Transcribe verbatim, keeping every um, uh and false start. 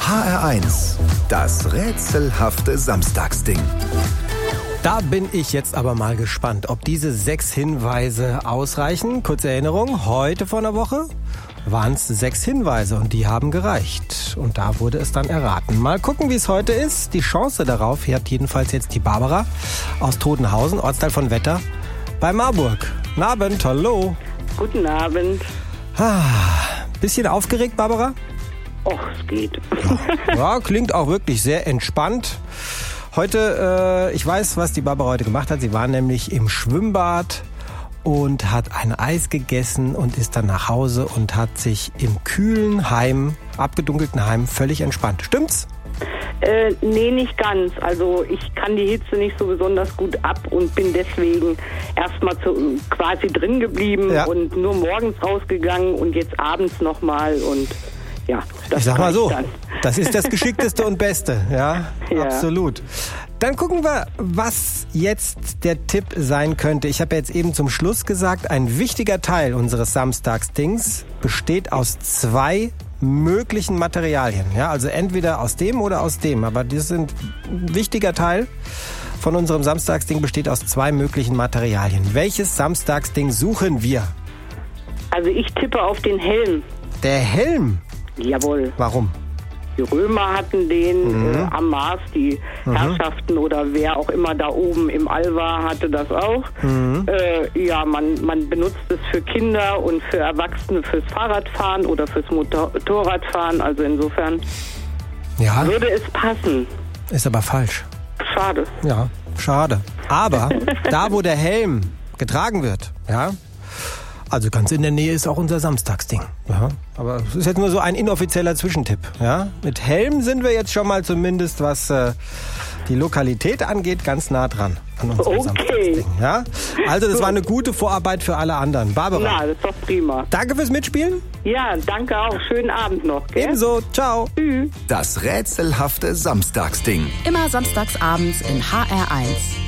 H R eins, das rätselhafte Samstagsding. Da bin ich jetzt aber mal gespannt, ob diese sechs Hinweise ausreichen. Kurze Erinnerung, heute vor einer Woche waren es sechs Hinweise und die haben gereicht. Und da wurde es dann erraten. Mal gucken, wie es heute ist. Die Chance darauf hat jedenfalls jetzt die Barbara aus Todenhausen, Ortsteil von Wetter, bei Marburg. Guten Abend, hallo. Guten Abend. Ah, bisschen aufgeregt, Barbara? Och, es geht. Ja, klingt auch wirklich sehr entspannt. Heute, äh, ich weiß, was die Barbara heute gemacht hat. Sie war nämlich im Schwimmbad und hat ein Eis gegessen und ist dann nach Hause und hat sich im kühlen Heim, abgedunkelten Heim, völlig entspannt. Stimmt's? Äh, nee, nicht ganz. Also ich kann die Hitze nicht so besonders gut ab und bin deswegen erstmal zu, quasi drin geblieben Ja. und nur morgens rausgegangen und jetzt abends nochmal und ja. Das Ich sag mal so, dann. das ist das Geschickteste und Beste, ja, Ja. Absolut. Dann gucken wir, was jetzt der Tipp sein könnte. Ich habe ja jetzt eben zum Schluss gesagt, ein wichtiger Teil unseres Samstagsdings besteht aus zwei möglichen Materialien. Ja, also entweder aus dem oder aus dem. Aber das sind ein wichtiger Teil von unserem Samstagsding besteht aus zwei möglichen Materialien. Welches Samstagsding suchen wir? Also ich tippe auf den Helm. Der Helm. Jawohl. Warum? Die Römer hatten den Mhm. äh, am Mars, die Herrschaften oder wer auch immer da oben im All war, hatte das auch. Mhm. Äh, ja, man, man benutzt es für Kinder und für Erwachsene fürs Fahrradfahren oder fürs Motor- Motorradfahren. Also insofern Ja, würde es passen. ist aber falsch. Schade. Ja, schade. Aber da, wo der Helm getragen wird, ja, also ganz in der Nähe ist auch unser Samstagsding. Ja, aber es ist jetzt nur so ein inoffizieller Zwischentipp. Ja, mit Helm sind wir jetzt schon mal zumindest, was äh, die Lokalität angeht, ganz nah dran an unserem Okay. Samstagsding. Ja, also das war eine gute Vorarbeit für alle anderen. Barbara, Na, das ist doch prima. danke fürs Mitspielen. Ja, danke auch. Schönen Abend noch. Gell? Ebenso, ciao. Tschüss. Das rätselhafte Samstagsding. Immer samstags abends in H R eins.